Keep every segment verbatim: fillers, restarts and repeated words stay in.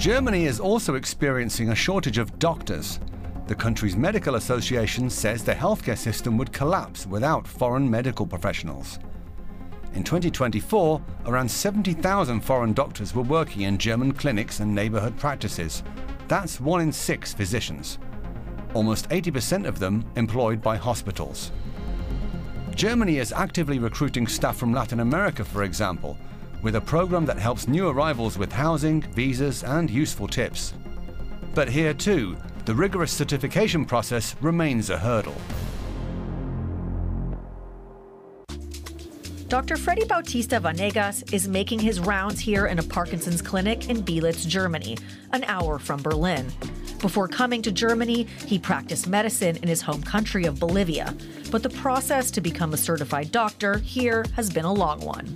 Germany is also experiencing a shortage of doctors. The country's medical association says the healthcare system would collapse without foreign medical professionals. In twenty twenty-four, around seventy thousand foreign doctors were working in German clinics and neighborhood practices. That's one in six physicians. Almost eighty percent of them employed by hospitals. Germany is actively recruiting staff from Latin America, for example, with a program that helps new arrivals with housing, visas, and useful tips. But here too, the rigorous certification process remains a hurdle. Doctor Freddy Bautista Vanegas is making his rounds here in a Parkinson's clinic in Belitz, Germany, an hour from Berlin. Before coming to Germany, he practiced medicine in his home country of Bolivia. But the process to become a certified doctor here has been a long one.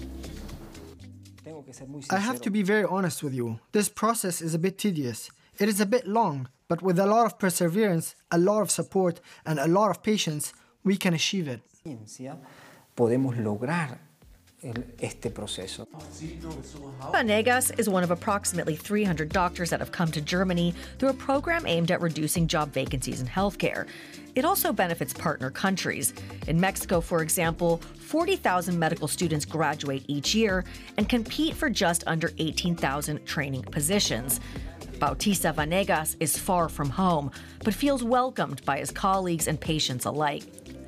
I have to be very honest with you. This process is a bit tedious. It is a bit long, but with a lot of perseverance, a lot of support, and a lot of patience, we can achieve it. Podemos lograr este proceso. Vanegas is one of approximately three hundred doctors that have come to Germany through a program aimed at reducing job vacancies in healthcare. It also benefits partner countries. In Mexico, for example, forty thousand medical students graduate each year and compete for just under eighteen thousand training positions. Bautista Vanegas is far from home, but feels welcomed by his colleagues and patients alike.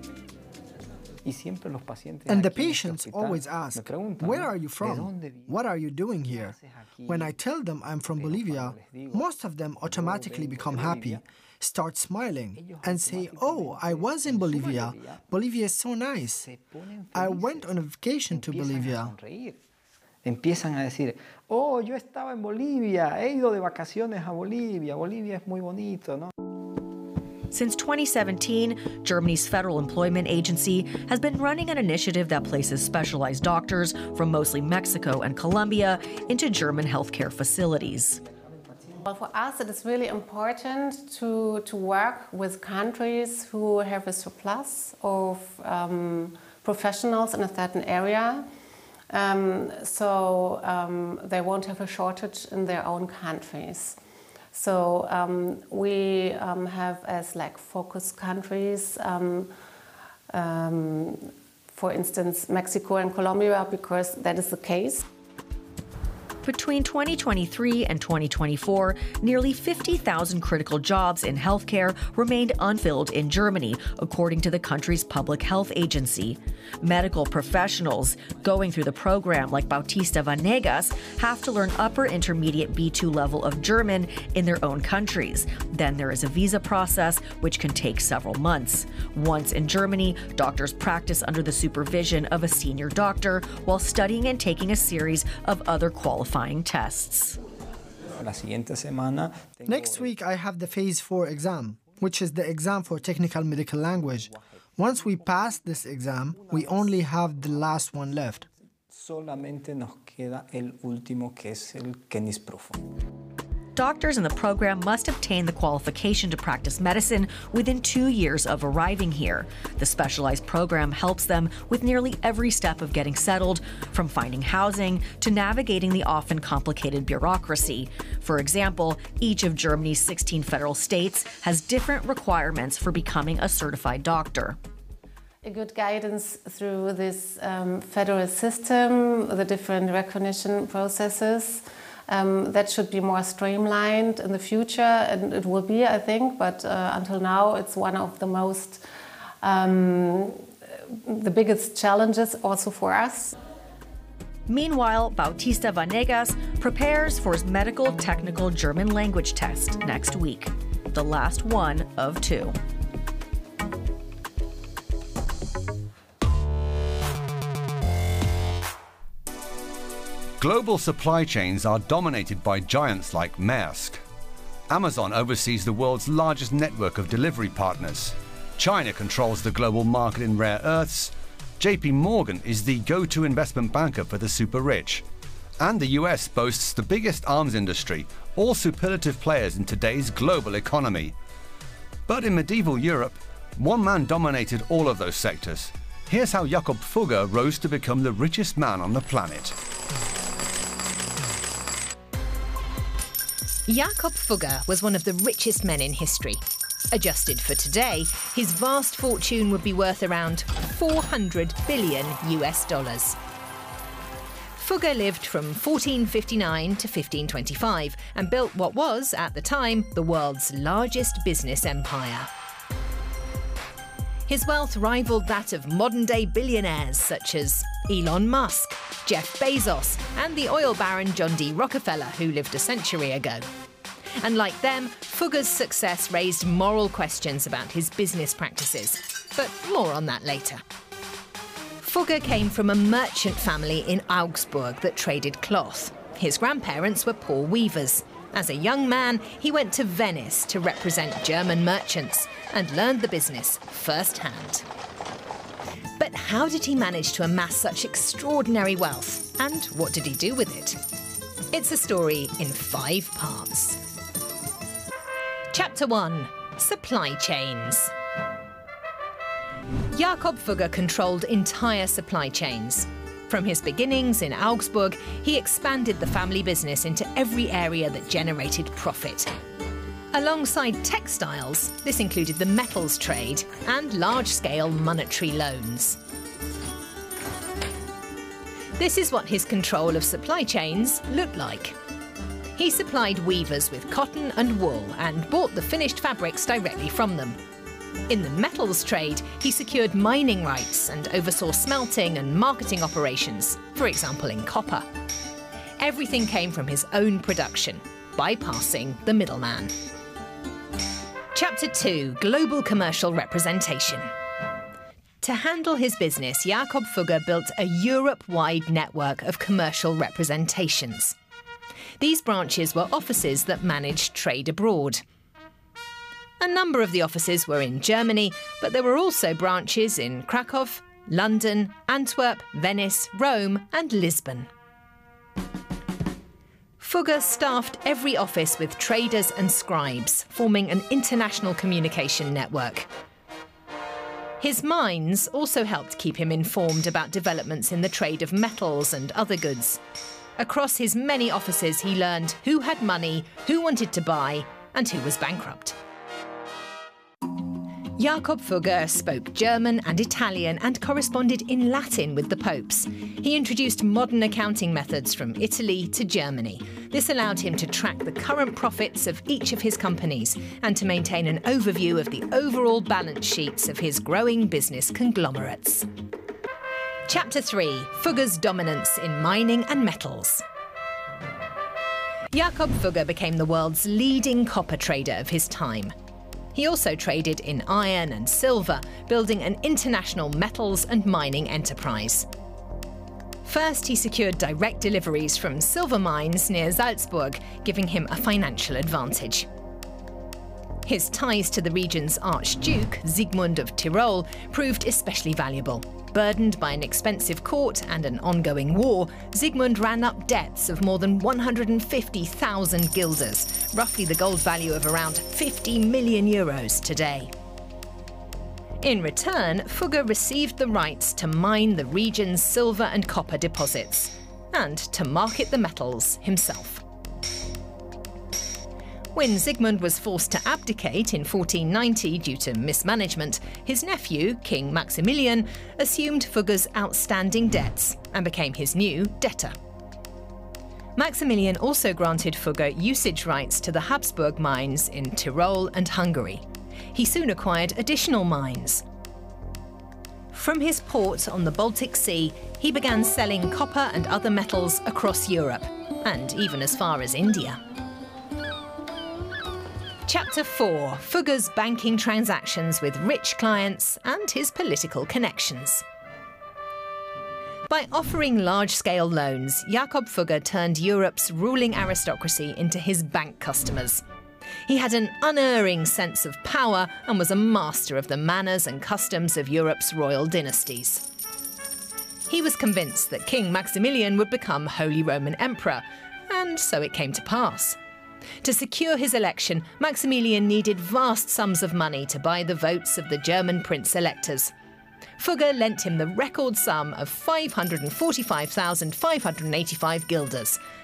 And the patients always ask, where are you from? What are you doing here? When I tell them I'm from Bolivia, most of them automatically become happy, start smiling, and say, oh, I was in Bolivia. Bolivia is so nice. I went on a vacation to Bolivia. Empiezan a decir, oh, yo estaba en Bolivia, he ido de vacaciones a Bolivia, Bolivia es muy bonito, ¿no? Since twenty seventeen, Germany's Federal Employment Agency has been running an initiative that places specialized doctors from mostly Mexico and Colombia into German healthcare facilities. Well, for us, it is really important to, to work with countries who have a surplus of um, professionals in a certain area, um, so um, they won't have a shortage in their own countries. So um, we um, have as like focus countries, um, um, for instance, Mexico and Colombia, because that is the case. Between twenty twenty-three and twenty twenty-four, nearly fifty thousand critical jobs in healthcare remained unfilled in Germany, according to the country's public health agency. Medical professionals going through the program, like Bautista Vanegas, have to learn upper intermediate B two level of German in their own countries. Then there is a visa process, which can take several months. Once in Germany, doctors practice under the supervision of a senior doctor while studying and taking a series of other qualifications. Tests. Next week, I have the Phase four exam, which is the exam for technical medical language. Once we pass this exam, we only have the last one left. Solamente nos queda el último, que es el Kennis Profundo. Doctors in the program must obtain the qualification to practice medicine within two years of arriving here. The specialized program helps them with nearly every step of getting settled, from finding housing to navigating the often complicated bureaucracy. For example, each of Germany's sixteen federal states has different requirements for becoming a certified doctor. A good guidance through this um, federal system, the different recognition processes, Um, that should be more streamlined in the future, and it will be, I think, but uh, until now it's one of the most, um, the biggest challenges also for us. Meanwhile, Bautista Vanegas prepares for his medical technical German language test next week, the last one of two. Global supply chains are dominated by giants like Maersk. Amazon oversees the world's largest network of delivery partners. China controls the global market in rare earths. J P Morgan is the go-to investment banker for the super rich. And the U S boasts the biggest arms industry, all superlative players in today's global economy. But in medieval Europe, one man dominated all of those sectors. Here's how Jakob Fugger rose to become the richest man on the planet. Jakob Fugger was one of the richest men in history. Adjusted for today, his vast fortune would be worth around four hundred billion U S dollars. Fugger lived from fourteen fifty-nine to fifteen twenty-five and built what was, at the time, the world's largest business empire. His wealth rivaled that of modern-day billionaires such as Elon Musk, Jeff Bezos, and the oil baron John D. Rockefeller, who lived a century ago. And like them, Fugger's success raised moral questions about his business practices. But more on that later. Fugger came from a merchant family in Augsburg that traded cloth. His grandparents were poor weavers. As a young man, he went to Venice to represent German merchants and learned the business firsthand. But how did he manage to amass such extraordinary wealth? And what did he do with it? It's a story in five parts. Chapter one. Supply chains. Jakob Fugger controlled entire supply chains. From his beginnings in Augsburg, he expanded the family business into every area that generated profit. Alongside textiles, this included the metals trade and large-scale monetary loans. This is what his control of supply chains looked like. He supplied weavers with cotton and wool and bought the finished fabrics directly from them. In the metals trade, he secured mining rights and oversaw smelting and marketing operations, for example in copper. Everything came from his own production, bypassing the middleman. Chapter two. Global commercial representation. To handle his business, Jakob Fugger built a Europe-wide network of commercial representations. These branches were offices that managed trade abroad. A number of the offices were in Germany, but there were also branches in Krakow, London, Antwerp, Venice, Rome, and Lisbon. Fugger staffed every office with traders and scribes, forming an international communication network. His mines also helped keep him informed about developments in the trade of metals and other goods. Across his many offices, he learned who had money, who wanted to buy, and who was bankrupt. Jakob Fugger spoke German and Italian and corresponded in Latin with the popes. He introduced modern accounting methods from Italy to Germany. This allowed him to track the current profits of each of his companies and to maintain an overview of the overall balance sheets of his growing business conglomerates. Chapter three. Fugger's dominance in mining and metals. Jakob Fugger became the world's leading copper trader of his time. He also traded in iron and silver, building an international metals and mining enterprise. First, he secured direct deliveries from silver mines near Salzburg, giving him a financial advantage. His ties to the region's Archduke, Sigmund of Tyrol, proved especially valuable. Burdened by an expensive court and an ongoing war, Sigmund ran up debts of more than one hundred fifty thousand guilders, roughly the gold value of around fifty million euros today. In return, Fugger received the rights to mine the region's silver and copper deposits, and to market the metals himself. When Sigmund was forced to abdicate in fourteen ninety due to mismanagement, his nephew, King Maximilian, assumed Fugger's outstanding debts and became his new debtor. Maximilian also granted Fugger usage rights to the Habsburg mines in Tyrol and Hungary. He soon acquired additional mines. From his port on the Baltic Sea, he began selling copper and other metals across Europe, and even as far as India. Chapter four. Fugger's banking transactions with rich clients and his political connections. By offering large-scale loans, Jakob Fugger turned Europe's ruling aristocracy into his bank customers. He had an unerring sense of power and was a master of the manners and customs of Europe's royal dynasties. He was convinced that King Maximilian would become Holy Roman Emperor, and so it came to pass. To secure his election, Maximilian needed vast sums of money to buy the votes of the German prince-electors. Fugger lent him the record sum of five hundred forty-five thousand five hundred eighty-five guilders,